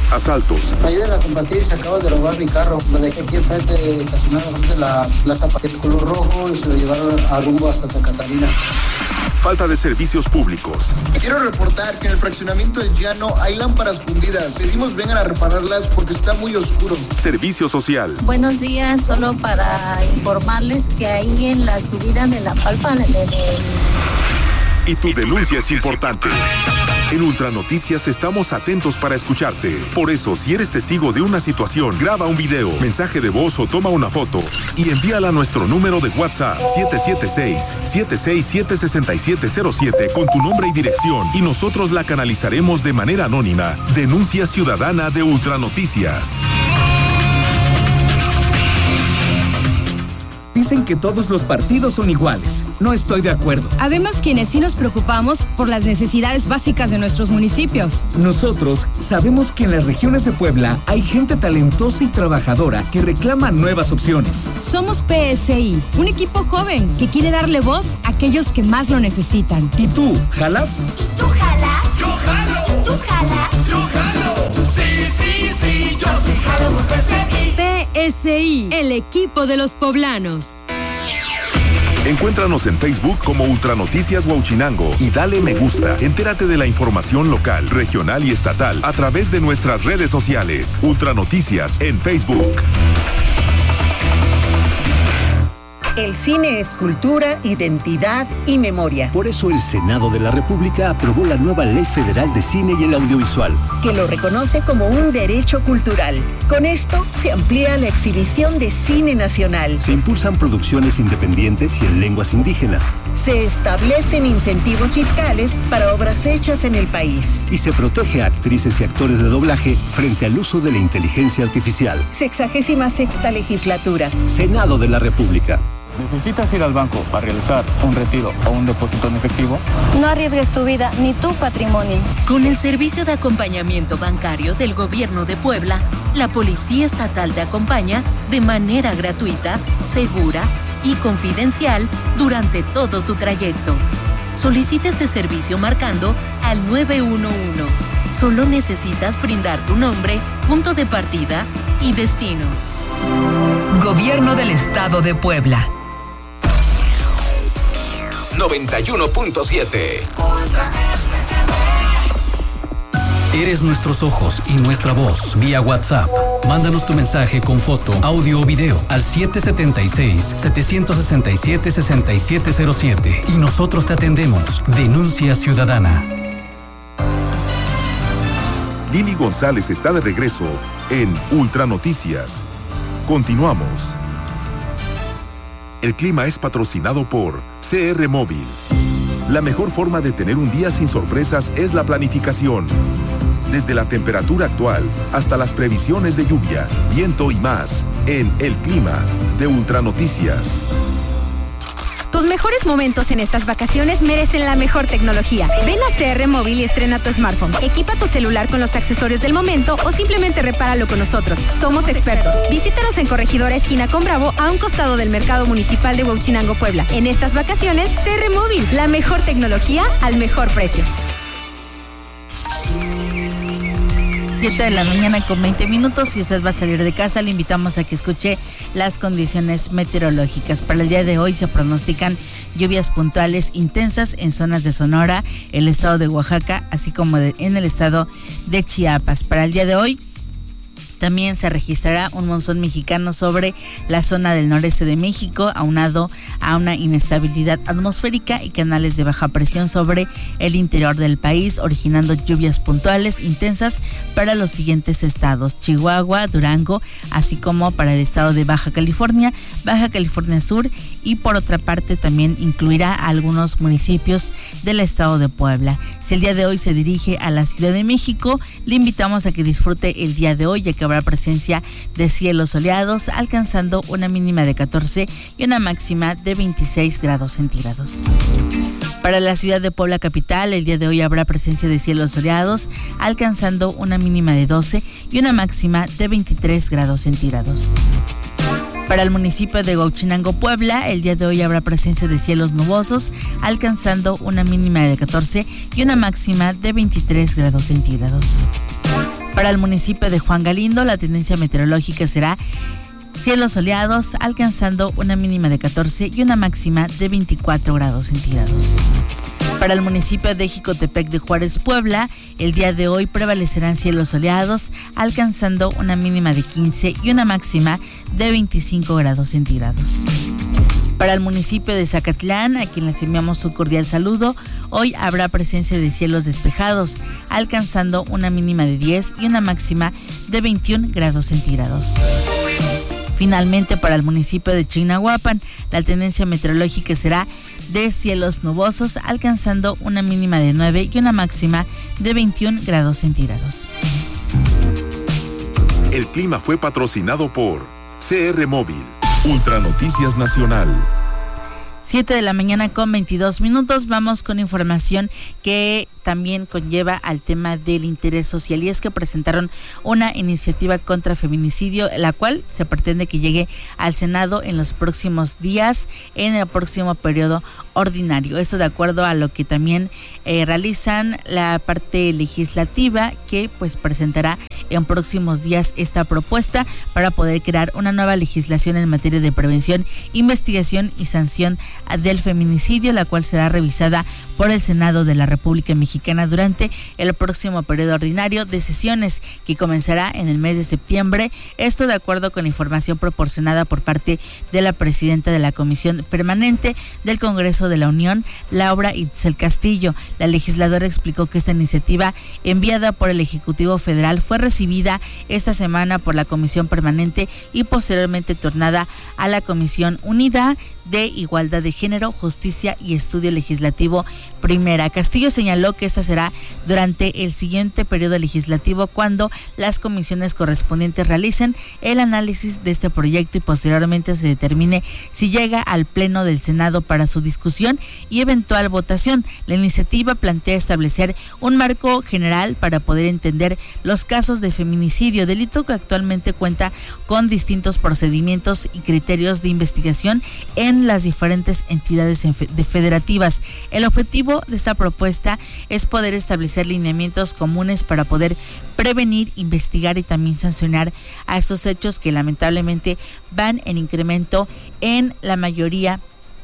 asaltos. Ayuden a combatir, se acaba de robar mi carro. Lo dejé aquí enfrente, estacionado frente a la plaza, es color rojo y se lo llevaron a rumbo a Santa Catarina. Falta de servicios públicos. Quiero reportar que en el fraccionamiento del Llano hay lámparas fundidas. Pedimos vengan a repararlas porque está muy oscuro. Servicio social. Buenos días, solo para informarles que ahí en la subida de La Palpa, Y tu denuncia es importante. En Ultranoticias estamos atentos para escucharte. Por eso, si eres testigo de una situación, graba un video, mensaje de voz o toma una foto y envíala a nuestro número de WhatsApp 776-767-6707 con tu nombre y dirección y nosotros la canalizaremos de manera anónima. Denuncia ciudadana de Ultranoticias. Dicen que todos los partidos son iguales. No estoy de acuerdo. Habemos quienes sí nos preocupamos por las necesidades básicas de nuestros municipios. Nosotros sabemos que en las regiones de Puebla hay gente talentosa y trabajadora que reclama nuevas opciones. Somos PSI, un equipo joven que quiere darle voz a aquellos que más lo necesitan. ¿Y tú, jalas? ¿Y tú jalas? ¡Yo jalo! ¿Y tú jalas? ¡Yo jalo! Sí, yo sí jalo por PSI. PSI, el equipo de los poblanos. Encuéntranos en Facebook como Ultranoticias Huauchinango y dale me gusta. Entérate de la información local, regional y estatal a través de nuestras redes sociales. Ultranoticias en Facebook. El cine es cultura, identidad y memoria. Por eso el Senado de la República aprobó la nueva Ley Federal de Cine y el Audiovisual, que lo reconoce como un derecho cultural. Con esto se amplía la exhibición de cine nacional. Se impulsan producciones independientes y en lenguas indígenas. Se establecen incentivos fiscales para obras hechas en el país. Y se protege a actrices y actores de doblaje frente al uso de la inteligencia artificial. 66ª legislatura. Senado de la República. ¿Necesitas ir al banco para realizar un retiro o un depósito en efectivo? No arriesgues tu vida ni tu patrimonio. Con el servicio de acompañamiento bancario del Gobierno de Puebla, la Policía Estatal te acompaña de manera gratuita, segura y confidencial durante todo tu trayecto. Solicita este servicio marcando al 911. Solo necesitas brindar tu nombre, punto de partida y destino. Gobierno del Estado de Puebla. 91.7. Eres nuestros ojos y nuestra voz vía WhatsApp. Mándanos tu mensaje con foto, audio o video al 776-767-6707 y nosotros te atendemos. Denuncia ciudadana. Lili González está de regreso en Ultranoticias. Continuamos. El clima es patrocinado por CR Móvil. La mejor forma de tener un día sin sorpresas es la planificación. Desde la temperatura actual hasta las previsiones de lluvia, viento y más, en El Clima de Ultranoticias. Tus mejores momentos en estas vacaciones merecen la mejor tecnología. Ven a CR Móvil y estrena tu smartphone. Equipa tu celular con los accesorios del momento o simplemente repáralo con nosotros. Somos expertos. Visítanos en Corregidora Esquina con Bravo, a un costado del Mercado Municipal de Huauchinango, Puebla. En estas vacaciones, CR Móvil, la mejor tecnología al mejor precio. 7 de la mañana con 20 minutos. Si usted va a salir de casa, le invitamos a que escuche las condiciones meteorológicas. Para el día de hoy se pronostican lluvias puntuales intensas en zonas de Sonora, el estado de Oaxaca, así como en el estado de Chiapas. Para el día de hoy también se registrará un monzón mexicano sobre la zona del noreste de México, aunado a una inestabilidad atmosférica y canales de baja presión sobre el interior del país, originando lluvias puntuales intensas para los siguientes estados: Chihuahua, Durango, así como para el estado de Baja California Sur, y por otra parte también incluirá a algunos municipios del estado de Puebla. Si el día de hoy se dirige a la Ciudad de México, le invitamos a que disfrute el día de hoy, ya que habrá presencia de cielos soleados, alcanzando una mínima de 14 y una máxima de 26 grados centígrados. Para la ciudad de Puebla capital, el día de hoy habrá presencia de cielos soleados, alcanzando una mínima de 12 y una máxima de 23 grados centígrados. Para el municipio de Huauchinango, Puebla, el día de hoy habrá presencia de cielos nubosos, alcanzando una mínima de 14 y una máxima de 23 grados centígrados. Para el municipio de Juan Galindo, la tendencia meteorológica será cielos soleados, alcanzando una mínima de 14 y una máxima de 24 grados centígrados. Para el municipio de Jicotepec de Juárez, Puebla, el día de hoy prevalecerán cielos soleados, alcanzando una mínima de 15 y una máxima de 25 grados centígrados. Para el municipio de Zacatlán, a quien les enviamos un cordial saludo, hoy habrá presencia de cielos despejados, alcanzando una mínima de 10 y una máxima de 21 grados centígrados. Finalmente, para el municipio de Chignahuapan, la tendencia meteorológica será de cielos nubosos, alcanzando una mínima de 9 y una máxima de 21 grados centígrados. El clima fue patrocinado por CR Móvil, Ultra Noticias Nacional. 7 de la mañana con 22 minutos. Vamos con información que también conlleva al tema del interés social, y es que presentaron una iniciativa contra feminicidio, la cual se pretende que llegue al Senado en los próximos días, en el próximo periodo ordinario. Esto de acuerdo a lo que también realizan la parte legislativa, que pues presentará en próximos días esta propuesta para poder crear una nueva legislación en materia de prevención, investigación y sanción del feminicidio, la cual será revisada por el Senado de la República Mexicana durante el próximo periodo ordinario de sesiones, que comenzará en el mes de septiembre. Esto de acuerdo con la información proporcionada por parte de la presidenta de la Comisión Permanente del Congreso de la Unión, Laura Itzel Castillo. La legisladora explicó que esta iniciativa enviada por el Ejecutivo Federal fue recibida esta semana por la Comisión Permanente y posteriormente tornada a la Comisión Unida de Igualdad de Género, Justicia y Estudio Legislativo Primera. Castillo señaló que esta será durante el siguiente periodo legislativo, cuando las comisiones correspondientes realicen el análisis de este proyecto y posteriormente se determine si llega al Pleno del Senado para su discusión y eventual votación. La iniciativa plantea establecer un marco general para poder entender los casos de feminicidio, delito que actualmente cuenta con distintos procedimientos y criterios de investigación en las diferentes entidades federativas. El objetivo de esta propuesta es poder establecer lineamientos comunes para poder prevenir, investigar y también sancionar a estos hechos que lamentablemente van en incremento en la mayoría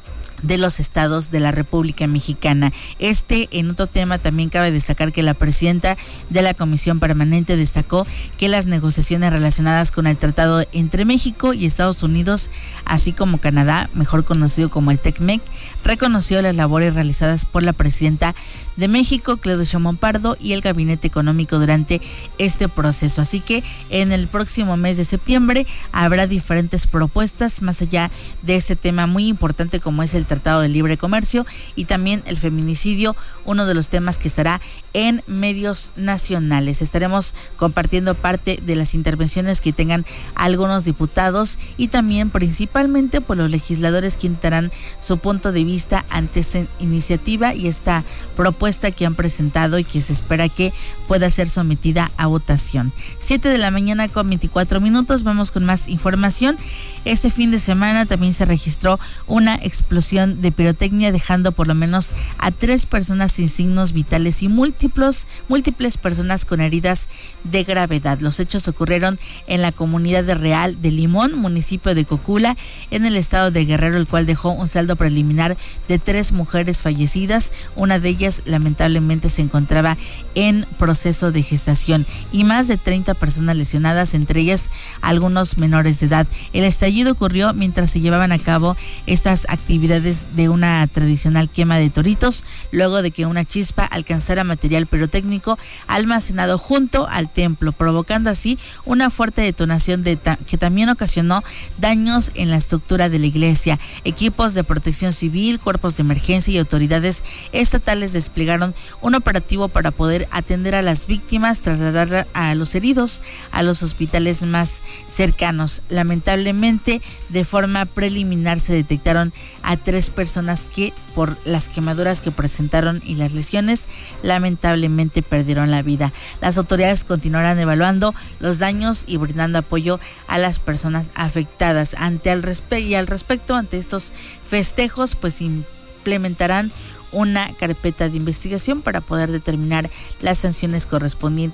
de los estados de la República Mexicana. En otro tema también cabe destacar que la presidenta de la Comisión Permanente destacó que las negociaciones relacionadas con el tratado entre México y Estados Unidos, así como Canadá, mejor conocido como el TECMEC, reconoció las labores realizadas por la presidenta de México, Claudia Sheinbaum Pardo, y el Gabinete Económico durante este proceso. Así que en el próximo mes de septiembre habrá diferentes propuestas más allá de este tema muy importante como es el Tratado de Libre Comercio y también el feminicidio, uno de los temas que estará en medios nacionales. Estaremos compartiendo parte de las intervenciones que tengan algunos diputados y también principalmente por los legisladores que darán su punto de vista ante esta iniciativa y esta propuesta que han presentado y que se espera que pueda ser sometida a votación. 7 de la mañana con 24 minutos. Vamos con más información. Este fin de semana también se registró una explosión de pirotecnia, dejando por lo menos a 3 personas sin signos vitales y múltiples personas con heridas de gravedad. Los hechos ocurrieron en la comunidad de Real de Limón, municipio de Cocula, en el estado de Guerrero, el cual dejó un saldo preliminar de 3 mujeres fallecidas. Una de ellas lamentablemente se encontraba en proceso de gestación y más de 30 personas lesionadas, entre ellas algunos menores de edad. El estallido ocurrió mientras se llevaban a cabo estas actividades de una tradicional quema de toritos, luego de que una chispa alcanzara material pirotécnico almacenado junto al templo, provocando así una fuerte detonación que también ocasionó daños en la estructura de la iglesia. Equipos de protección civil, cuerpos de emergencia y autoridades estatales desplegaron un operativo para poder atender a las víctimas, trasladar a los heridos a los hospitales más cercanos. Lamentablemente, de forma preliminar se detectaron a 3 personas que por las quemaduras que presentaron y las lesiones lamentablemente perdieron la vida. Las autoridades continuarán evaluando los daños y brindando apoyo a las personas afectadas. Al respecto, ante estos festejos, pues implementarán una carpeta de investigación para poder determinar las sanciones correspondientes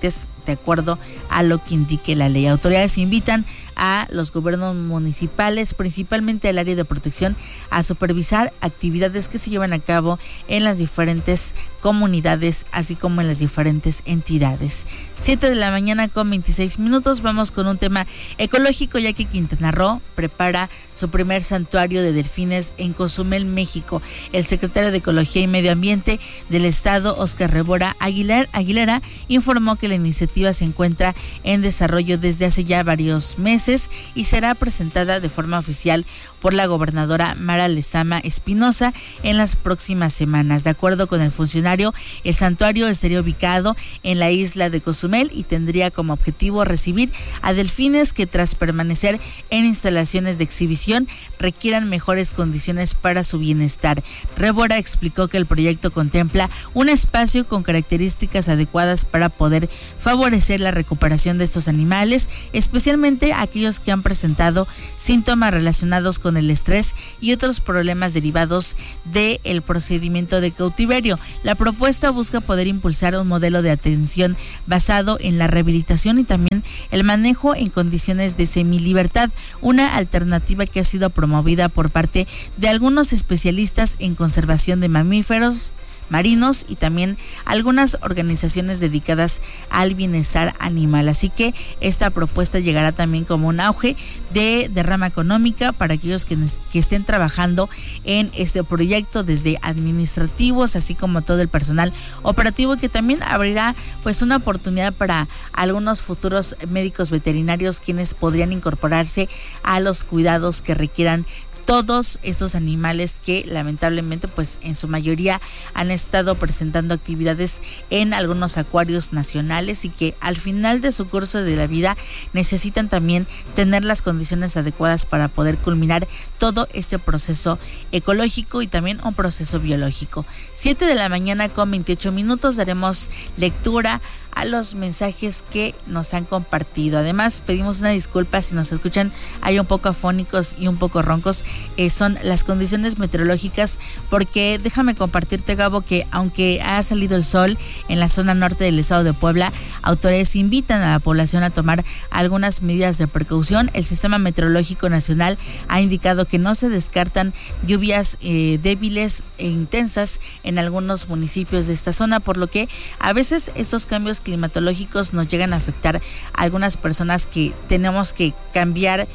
de acuerdo a lo que indique la ley. Autoridades invitan a los gobiernos municipales, principalmente el área de protección, a supervisar actividades que se llevan a cabo en las diferentes comunidades, así como en las diferentes entidades. 7 de la mañana con 26 minutos. Vamos con un tema ecológico, ya que Quintana Roo prepara su primer santuario de delfines en Cozumel, México. El secretario de Ecología y Medio Ambiente del Estado, Óscar Rebora Aguilera, informó que la iniciativa se encuentra en desarrollo desde hace ya varios meses y será presentada de forma oficial por la gobernadora Mara Lezama Espinosa en las próximas semanas. De acuerdo con el funcionario, el santuario estaría ubicado en la isla de Cozumel y tendría como objetivo recibir a delfines que, tras permanecer en instalaciones de exhibición, requieran mejores condiciones para su bienestar. Rebora explicó que el proyecto contempla un espacio con características adecuadas para poder favorecer la recuperación de estos animales, especialmente aquellos que han presentado síntomas relacionados con el estrés y otros problemas derivados del procedimiento de cautiverio. La propuesta busca poder impulsar un modelo de atención basado en la rehabilitación y también el manejo en condiciones de semilibertad, una alternativa que ha sido promovida por parte de algunos especialistas en conservación de mamíferos marinos y también algunas organizaciones dedicadas al bienestar animal. Así que esta propuesta llegará también como un auge de derrama económica para aquellos que estén trabajando en este proyecto, desde administrativos así como todo el personal operativo, y que también abrirá pues una oportunidad para algunos futuros médicos veterinarios quienes podrían incorporarse a los cuidados que requieran todos estos animales que lamentablemente pues en su mayoría han estado presentando actividades en algunos acuarios nacionales y que al final de su curso de la vida necesitan también tener las condiciones adecuadas para poder culminar todo este proceso ecológico y también un proceso biológico. 7 de la mañana con 28 minutos daremos lectura a los mensajes que nos han compartido. Además, pedimos una disculpa si nos escuchan hay un poco afónicos y un poco roncos. Son las condiciones meteorológicas, porque déjame compartirte, Gabo, que aunque ha salido el sol en la zona norte del estado de Puebla, autoridades invitan a la población a tomar algunas medidas de precaución. El Sistema Meteorológico Nacional ha indicado que no se descartan lluvias débiles e intensas en algunos municipios de esta zona, por lo que a veces estos cambios climatológicos nos llegan a afectar a algunas personas que tenemos que cambiar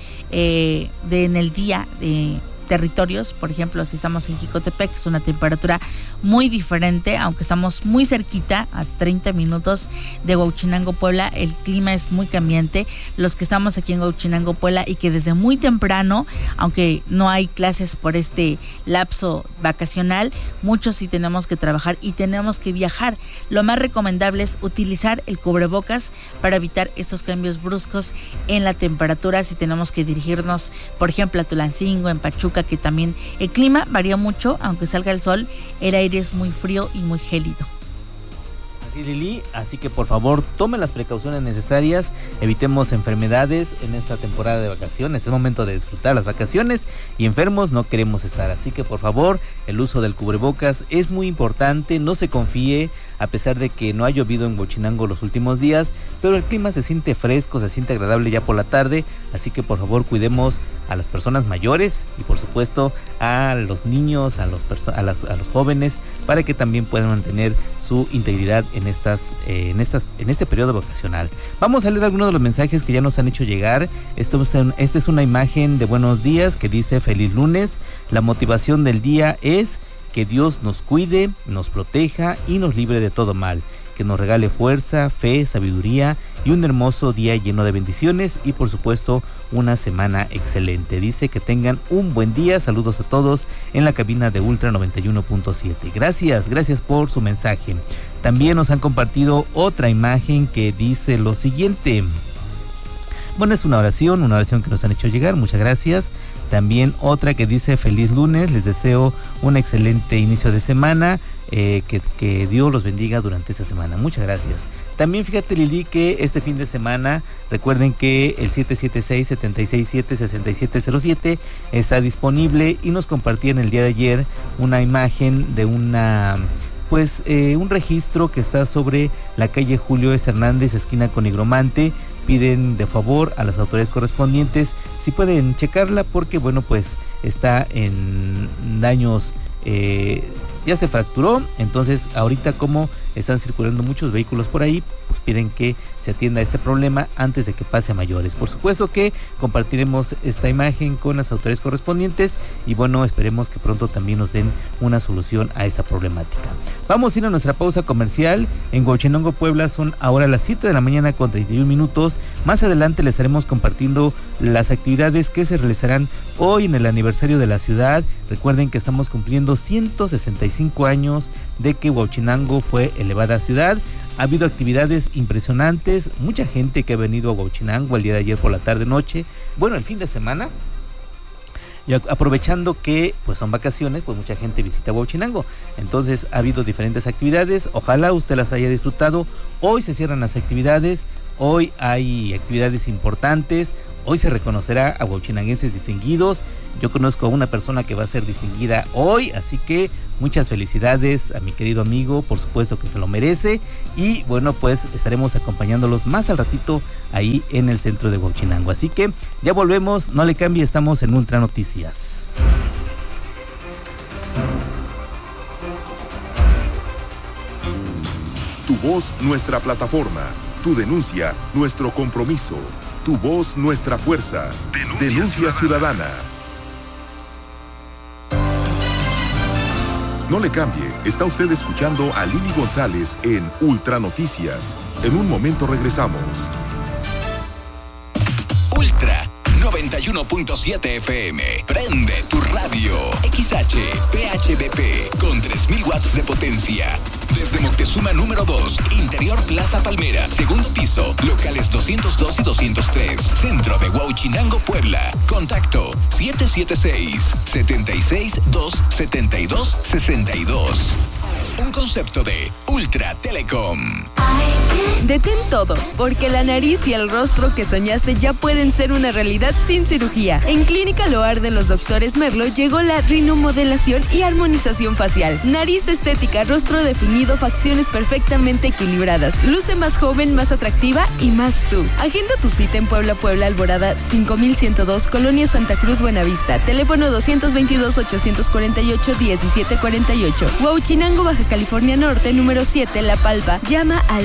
en el día de territorios. Por ejemplo, si estamos en Jicotepec, es una temperatura muy diferente, aunque estamos muy cerquita, a 30 minutos de Huauchinango, Puebla, el clima es muy cambiante. Los que estamos aquí en Huauchinango, Puebla, y que desde muy temprano, aunque no hay clases por este lapso vacacional, muchos sí tenemos que trabajar y tenemos que viajar. Lo más recomendable es utilizar el cubrebocas para evitar estos cambios bruscos en la temperatura. Si tenemos que dirigirnos, por ejemplo, a Tulancingo, en Pachuca, que también el clima varía mucho, aunque salga el sol, el aire es muy frío y muy gélido. Así, Lili, así que por favor tome las precauciones necesarias, evitemos enfermedades en esta temporada de vacaciones. Es momento de disfrutar las vacaciones y enfermos no queremos estar, así que por favor el uso del cubrebocas es muy importante. No se confíe, a pesar de que no ha llovido en Huauchinango los últimos días, pero el clima se siente fresco, se siente agradable ya por la tarde, así que por favor cuidemos a las personas mayores y por supuesto a los niños, a los jóvenes, para que también puedan mantener su integridad en este periodo vacacional. Vamos a leer algunos de los mensajes que ya nos han hecho llegar. Esta es una imagen de buenos días que dice: feliz lunes. La motivación del día es que Dios nos cuide, nos proteja y nos libre de todo mal, que nos regale fuerza, fe, sabiduría y un hermoso día lleno de bendiciones y por supuesto una semana excelente. Dice que tengan un buen día. Saludos a todos en la cabina de Ultra 91.7. Gracias por su mensaje. También nos han compartido otra imagen que dice lo siguiente. Bueno, es una oración que nos han hecho llegar. Muchas gracias. También otra que dice: feliz lunes, les deseo un excelente inicio de semana, que Dios los bendiga durante esta semana. Muchas gracias. También fíjate, Lili, que este fin de semana, recuerden que el 776-767-6707 está disponible, y nos compartían el día de ayer una imagen de una pues un registro que está sobre la calle Julio S. Hernández, esquina con Nigromante. Piden de favor a las autoridades correspondientes si pueden checarla, porque bueno, pues está en daños, ya se fracturó. Entonces ahorita, como están circulando muchos vehículos por ahí, pues piden que se atienda este problema antes de que pase a mayores. Por supuesto que compartiremos esta imagen con las autoridades correspondientes y bueno, esperemos que pronto también nos den una solución a esa problemática. Vamos a ir a nuestra pausa comercial. En Huauchinango, Puebla, son ahora las 7 de la mañana con 31 minutos. Más adelante les estaremos compartiendo las actividades que se realizarán hoy en el aniversario de la ciudad. Recuerden que estamos cumpliendo 165 años de que Huauchinango fue elevada ciudad. Ha habido actividades impresionantes, mucha gente que ha venido a Huauchinango el día de ayer por la tarde noche, bueno, el fin de semana, y aprovechando que pues son vacaciones, pues mucha gente visita Huauchinango. Entonces ha habido diferentes actividades, ojalá usted las haya disfrutado. Hoy se cierran las actividades, hoy hay actividades importantes. Hoy se reconocerá a huauchinanguenses distinguidos. Yo conozco a una persona que va a ser distinguida hoy, así que muchas felicidades a mi querido amigo, por supuesto que se lo merece. Y bueno, pues estaremos acompañándolos más al ratito ahí en el centro de Huauchinango. Así que ya volvemos, no le cambie, estamos en Ultra Noticias. Tu voz, nuestra plataforma. Tu denuncia, nuestro compromiso. Tu voz, nuestra fuerza. Denuncia ciudadana. No le cambie, está usted escuchando a Lili González en Ultra Noticias. En un momento regresamos. Ultra 91.7 FM. Prende tu radio. XH PHDP con 3000 watts de potencia. Desde Moctezuma número 2, Interior Plaza Palmera, segundo piso, locales 202 y 203, centro de Huauchinango, Puebla. Contacto 776-272-6262. Un concepto de Ultra Telecom. Detén todo, porque la nariz y el rostro que soñaste ya pueden ser una realidad sin cirugía. En Clínica Loar de los Doctores Merlo llegó la rinomodelación y armonización facial. Nariz estética, rostro definido, facciones perfectamente equilibradas. Luce más joven, más atractiva y más tú. Agenda tu cita en Puebla, Alborada 5102, Colonia Santa Cruz, Buenavista. Teléfono 222-848-1748. Huauchinango, Baja California Norte, número 7, La Palpa. Llama al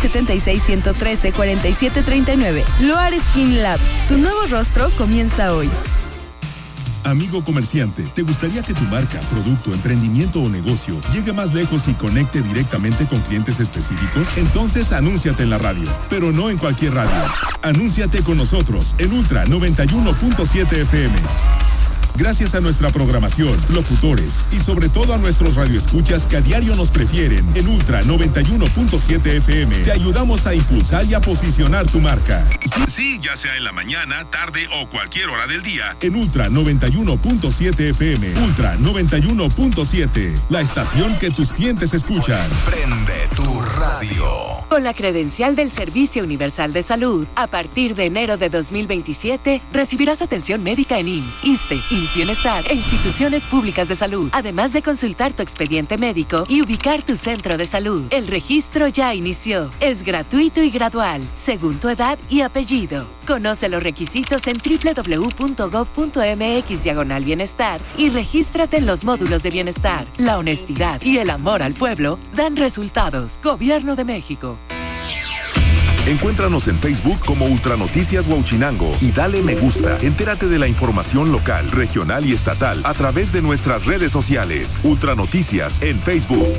776-113-4739. Loar Skin Lab. Tu nuevo rostro comienza hoy. Amigo comerciante, ¿te gustaría que tu marca, producto, emprendimiento o negocio llegue más lejos y conecte directamente con clientes específicos? Entonces anúnciate en la radio, pero no en cualquier radio. Anúnciate con nosotros en Ultra 91.7 FM. Gracias a nuestra programación, locutores y sobre todo a nuestros radioescuchas que a diario nos prefieren, en Ultra 91.7 FM te ayudamos a impulsar y a posicionar tu marca. Sí, ya sea en la mañana, tarde o cualquier hora del día, en Ultra 91.7 FM. Ultra 91.7, la estación que tus clientes escuchan. Prende tu radio. Con la credencial del Servicio Universal de Salud, a partir de enero de 2027, recibirás atención médica en IMSS, ISSSTE, IMSS Bienestar e instituciones públicas de salud, además de consultar tu expediente médico y ubicar tu centro de salud. El registro ya inició. Es gratuito y gradual, según tu edad y apellido. Conoce los requisitos en www.gov.mx/bienestar y regístrate en los módulos de bienestar. La honestidad y el amor al pueblo dan resultados. Gobierno de México. Encuéntranos en Facebook como Ultranoticias Huauchinango y dale me gusta. Entérate de la información local, regional y estatal a través de nuestras redes sociales. Ultranoticias en Facebook.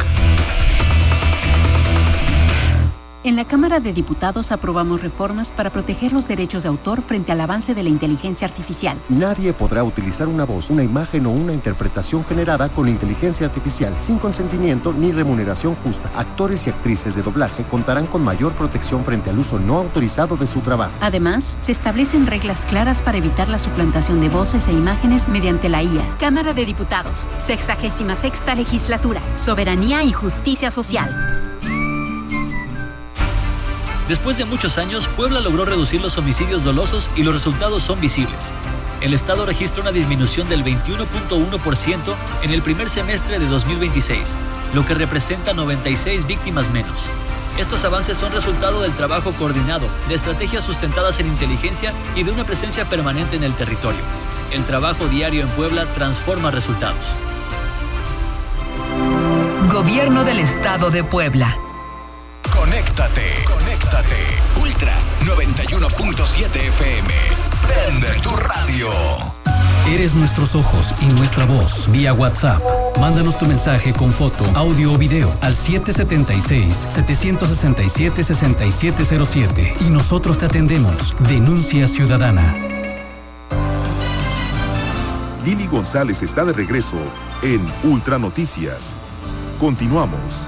En la Cámara de Diputados aprobamos reformas para proteger los derechos de autor frente al avance de la inteligencia artificial. Nadie podrá utilizar una voz, una imagen o una interpretación generada con inteligencia artificial sin consentimiento ni remuneración justa. Actores y actrices de doblaje contarán con mayor protección frente al uso no autorizado de su trabajo. Además, se establecen reglas claras para evitar la suplantación de voces e imágenes mediante la IA. Cámara de Diputados, 66ª Legislatura, Soberanía y Justicia Social. Después de muchos años, Puebla logró reducir los homicidios dolosos y los resultados son visibles. El Estado registra una disminución del 21.1% en el primer semestre de 2026. lo que representa 96 víctimas menos. Estos avances son resultado del trabajo coordinado, de estrategias sustentadas en inteligencia y de una presencia permanente en el territorio. El trabajo diario en Puebla transforma resultados. Gobierno del Estado de Puebla. Conéctate. Ultra 91.7 FM. Prende tu radio. Eres nuestros ojos y nuestra voz vía WhatsApp. Mándanos tu mensaje con foto, audio o video al 776-767-6707 y nosotros te atendemos. Denuncia ciudadana. Lili González está de regreso en Ultra Noticias. Continuamos.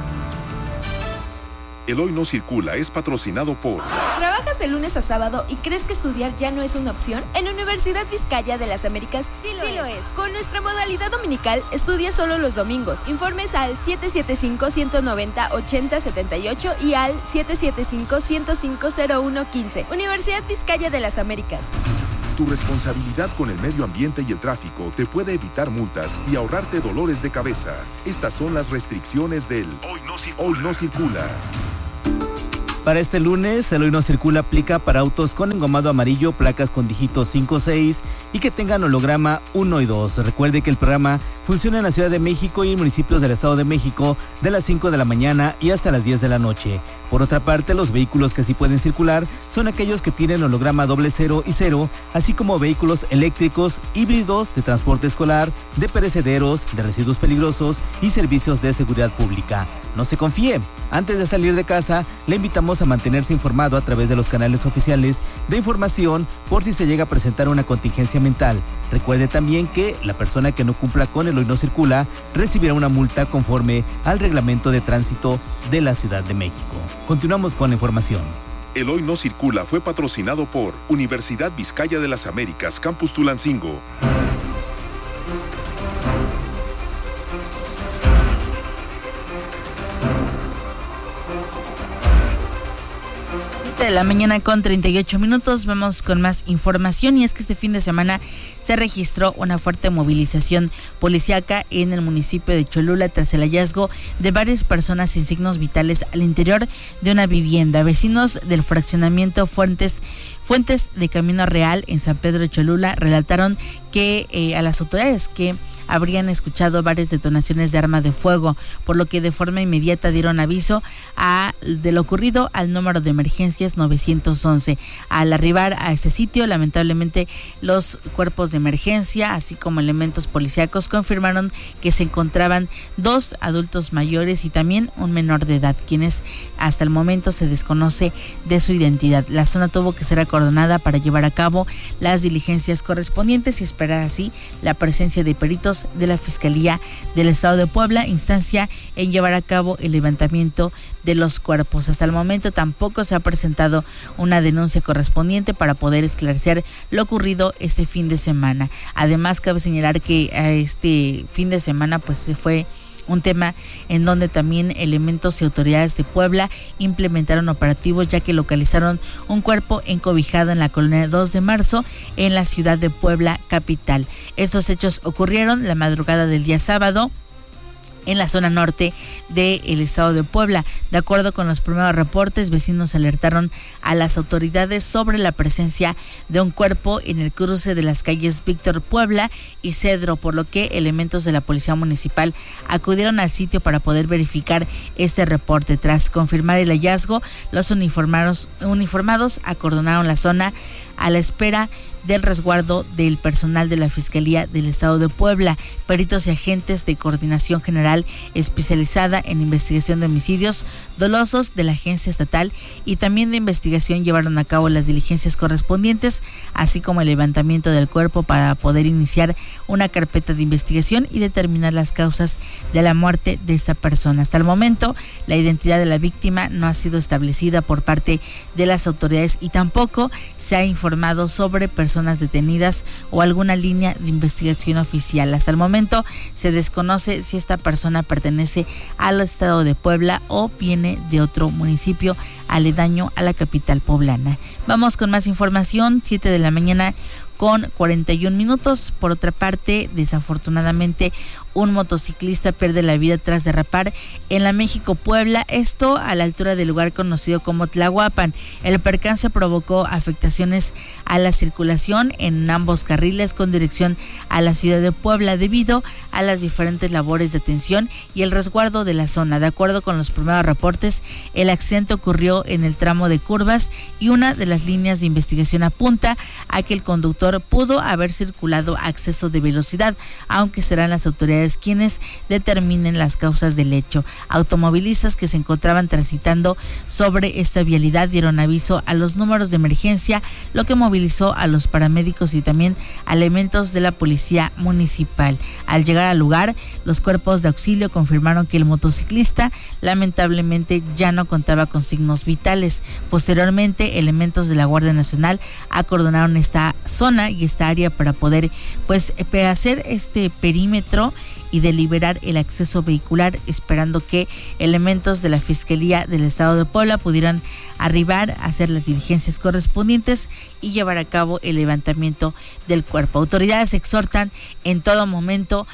El Hoy No Circula es patrocinado por... ¿Trabajas de lunes a sábado y crees que estudiar ya no es una opción? En Universidad Vizcaya de las Américas sí lo es. Con nuestra modalidad dominical, estudia solo los domingos. Informes al 775-190-8078 y al 775-105-0115. Universidad Vizcaya de las Américas. Tu responsabilidad con el medio ambiente y el tráfico te puede evitar multas y ahorrarte dolores de cabeza. Estas son las restricciones del Hoy No Circula. Para este lunes, el Hoy No Circula aplica para autos con engomado amarillo, placas con dígitos 5 o 6 y que tengan holograma 1 y 2. Recuerde que el programa funciona en la Ciudad de México y en municipios del Estado de México de las 5 de la mañana y hasta las 10 de la noche. Por otra parte, los vehículos que sí pueden circular son aquellos que tienen holograma 00 y 0, así como vehículos eléctricos, híbridos, de transporte escolar, de perecederos, de residuos peligrosos y servicios de seguridad pública. No se confíe. Antes de salir de casa, le invitamos a mantenerse informado a través de los canales oficiales de información por si se llega a presentar una contingencia ambiental. Recuerde también que la persona que no cumpla con el Hoy No Circula recibirá una multa conforme al reglamento de tránsito de la Ciudad de México. Continuamos con la información. El Hoy No Circula fue patrocinado por Universidad Vizcaya de las Américas, Campus Tulancingo. De la mañana con 38 minutos, vamos con más información y es que este fin de semana se registró una fuerte movilización policíaca en el municipio de Cholula tras el hallazgo de varias personas sin signos vitales al interior de una vivienda. Vecinos del fraccionamiento Fuentes de Camino Real en San Pedro de Cholula relataron que a las autoridades que habrían escuchado varias detonaciones de arma de fuego, por lo que de forma inmediata dieron aviso de lo ocurrido al número de emergencias 911. Al arribar a este sitio, lamentablemente los cuerpos de emergencia, así como elementos policíacos, confirmaron que se encontraban 2 adultos mayores y también un menor de edad, quienes hasta el momento se desconoce de su identidad. La zona tuvo que ser acordonada para llevar a cabo las diligencias correspondientes y esperar así la presencia de peritos de la Fiscalía del Estado de Puebla, instancia en llevar a cabo el levantamiento de los cuerpos. Hasta el momento tampoco se ha presentado una denuncia correspondiente para poder esclarecer lo ocurrido este fin de semana. Además, cabe señalar que este fin de semana pues se fue un tema en donde también elementos y autoridades de Puebla implementaron operativos, ya que localizaron un cuerpo encobijado en la colonia 2 de marzo en la ciudad de Puebla capital. Estos hechos ocurrieron la madrugada del día sábado en la zona norte del estado de Puebla. De acuerdo con los primeros reportes, vecinos alertaron a las autoridades sobre la presencia de un cuerpo en el cruce de las calles Víctor Puebla y Cedro, por lo que elementos de la policía municipal acudieron al sitio para poder verificar este reporte. Tras confirmar el hallazgo, los uniformados acordonaron la zona a la espera del resguardo del personal de la Fiscalía del Estado de Puebla. Peritos y agentes de Coordinación General especializada en investigación de homicidios dolosos de la Agencia Estatal y también de investigación llevaron a cabo las diligencias correspondientes, así como el levantamiento del cuerpo para poder iniciar una carpeta de investigación y determinar las causas de la muerte de esta persona. Hasta el momento, la identidad de la víctima no ha sido establecida por parte de las autoridades y tampoco se ha informado sobre personas detenidas o alguna línea de investigación oficial. Hasta el momento se desconoce si esta persona pertenece al estado de Puebla o viene de otro municipio aledaño a la capital poblana. Vamos con más información, 7 de la mañana con 41 minutos. Por otra parte, desafortunadamente, un motociclista pierde la vida tras derrapar en la México-Puebla, esto a la altura del lugar conocido como Tlahuapan. El percance provocó afectaciones a la circulación en ambos carriles con dirección a la ciudad de Puebla debido a las diferentes labores de atención y el resguardo de la zona. De acuerdo con los primeros reportes, el accidente ocurrió en el tramo de curvas y una de las líneas de investigación apunta a que el conductor pudo haber circulado a exceso de velocidad, aunque serán las autoridades quienes determinen las causas del hecho. Automovilistas que se encontraban transitando sobre esta vialidad dieron aviso a los números de emergencia, lo que movilizó a los paramédicos y también a elementos de la policía municipal. Al llegar al lugar, los cuerpos de auxilio confirmaron que el motociclista lamentablemente ya no contaba con signos vitales. Posteriormente, elementos de la Guardia Nacional acordonaron esta zona y esta área para poder hacer este perímetro y de liberar el acceso vehicular, esperando que elementos de la Fiscalía del Estado de Puebla pudieran arribar a hacer las diligencias correspondientes y llevar a cabo el levantamiento del cuerpo. Autoridades exhortan en todo momento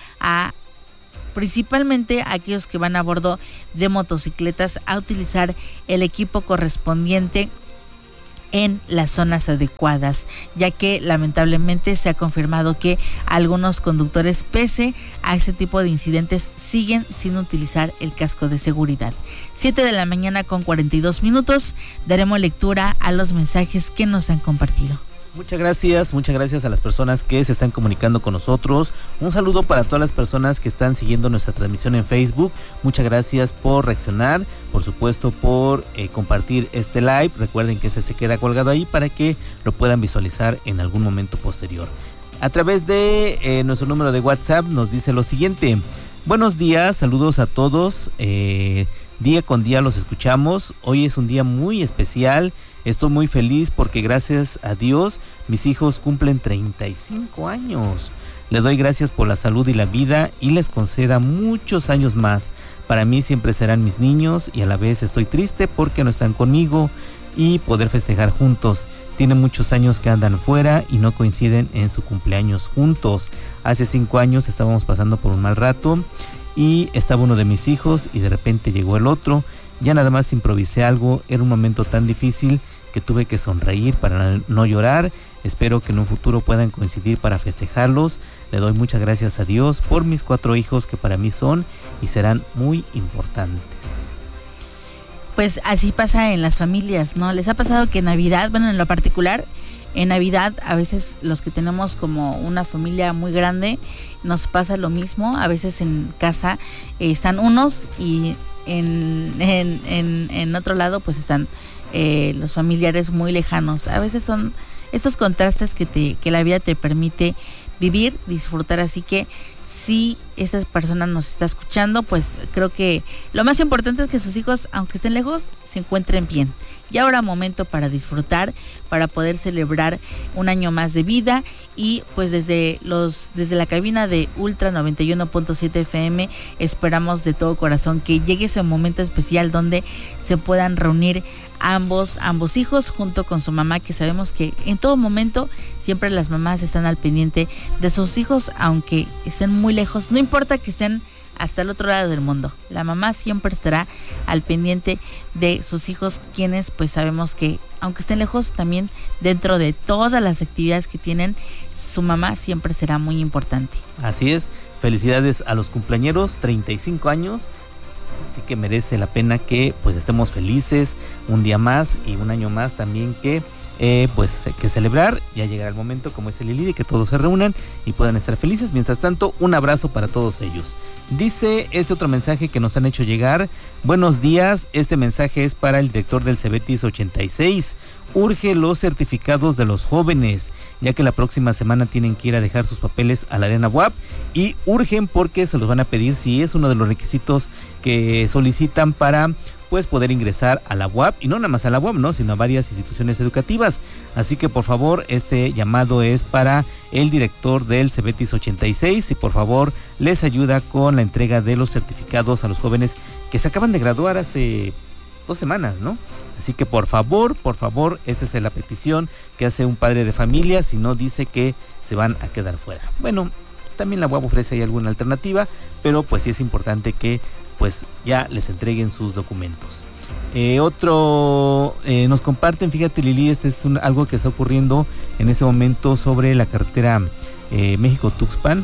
principalmente a aquellos que van a bordo de motocicletas a utilizar el equipo correspondiente en las zonas adecuadas, ya que lamentablemente se ha confirmado que algunos conductores, pese a este tipo de incidentes, siguen sin utilizar el casco de seguridad. 7 de la mañana con 42 minutos, daremos lectura a los mensajes que nos han compartido. Muchas gracias a las personas que se están comunicando con nosotros. Un saludo para todas las personas que están siguiendo nuestra transmisión en Facebook. Muchas gracias por reaccionar, por supuesto por compartir este live. Recuerden que se queda colgado ahí para que lo puedan visualizar en algún momento posterior. A través de nuestro número de WhatsApp nos dice lo siguiente: buenos días, saludos a todos. Día con día los escuchamos. Hoy es un día muy especial. Estoy muy feliz porque gracias a Dios mis hijos cumplen 35 años. Le doy gracias por la salud y la vida y les conceda muchos años más. Para mí siempre serán mis niños y a la vez estoy triste porque no están conmigo y poder festejar juntos. Tienen muchos años que andan fuera y no coinciden en su cumpleaños juntos. Hace 5 años estábamos pasando por un mal rato y estaba uno de mis hijos y de repente llegó el otro. Ya nada más improvisé algo, era un momento tan difícil que tuve que sonreír para no llorar. Espero que en un futuro puedan coincidir para festejarlos. Le doy muchas gracias a Dios por mis 4 hijos que para mí son y serán muy importantes. Pues así pasa en las familias, ¿no? ¿Les ha pasado que en Navidad, bueno, en lo particular, en Navidad a veces los que tenemos como una familia muy grande, nos pasa lo mismo? A veces en casa están unos y en otro lado pues están los familiares muy lejanos. A veces son estos contrastes que la vida te permite vivir, disfrutar. Así que si esta persona nos está escuchando, pues creo que lo más importante es que sus hijos, aunque estén lejos, se encuentren bien. Y ahora momento para disfrutar, para poder celebrar un año más de vida. Y pues desde la cabina de Ultra 91.7 FM esperamos de todo corazón que llegue ese momento especial donde se puedan reunir ambos hijos junto con su mamá, que sabemos que en todo momento siempre las mamás están al pendiente de sus hijos, aunque estén muy lejos. No importa que estén hasta el otro lado del mundo, la mamá siempre estará al pendiente de sus hijos, quienes pues sabemos que aunque estén lejos, también dentro de todas las actividades que tienen, su mamá siempre será muy importante. Así es, felicidades a los cumpleañeros, 35 años, así que merece la pena que pues estemos felices un día más y un año más también que celebrar. Ya llegará el momento, como dice Lili, de que todos se reúnan y puedan estar felices. Mientras tanto, un abrazo para todos ellos. Dice este otro mensaje que nos han hecho llegar: buenos días, este mensaje es para el director del Cebetis 86. Urge los certificados de los jóvenes, ya que la próxima semana tienen que ir a dejar sus papeles a la Arena UAP, y urgen porque se los van a pedir, si es uno de los requisitos que solicitan para pues poder ingresar a la UAP, y no nada más a la UAP, ¿no?, sino a varias instituciones educativas. Así que por favor, este llamado es para el director del Cebetis 86 y por favor les ayuda con la entrega de los certificados a los jóvenes que se acaban de graduar hace 2 semanas, ¿no? Así que por favor, esa es la petición que hace un padre de familia, si no dice que se van a quedar fuera. Bueno, también la UAP ofrece ahí alguna alternativa, pero pues sí es importante que pues ya les entreguen sus documentos. Nos comparten, fíjate Lili, este es algo que está ocurriendo en ese momento sobre la carretera México-Tuxpan.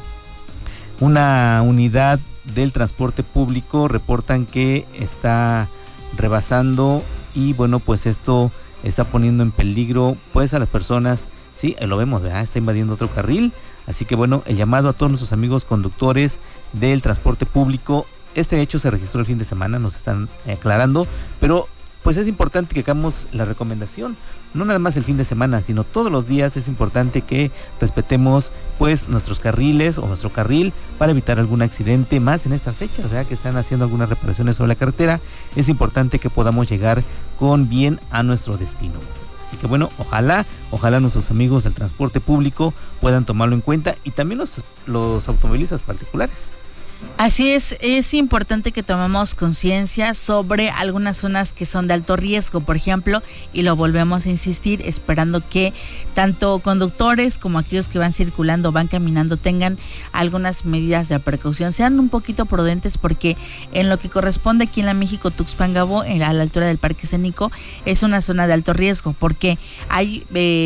Una unidad del transporte público reportan que está rebasando y bueno, pues esto está poniendo en peligro pues a las personas. Sí, lo vemos, ¿verdad? Está invadiendo otro carril, así que bueno, el llamado a todos nuestros amigos conductores del transporte público. Este hecho se registró el fin de semana, nos están aclarando, pero pues es importante que hagamos la recomendación, no nada más el fin de semana, sino todos los días. Es importante que respetemos pues nuestros carriles o nuestro carril para evitar algún accidente, más en estas fechas, ¿verdad? Que están haciendo algunas reparaciones sobre la carretera. Es importante que podamos llegar con bien a nuestro destino. Así que bueno, ojalá nuestros amigos del transporte público puedan tomarlo en cuenta, y también los automovilistas particulares. Así es importante que tomemos conciencia sobre algunas zonas que son de alto riesgo, por ejemplo, y lo volvemos a insistir, esperando que tanto conductores como aquellos que van circulando, van caminando, tengan algunas medidas de precaución, sean un poquito prudentes, porque en lo que corresponde aquí en la México-Tuxpan, Gabo, a la altura del Parque Escénico, es una zona de alto riesgo, porque hay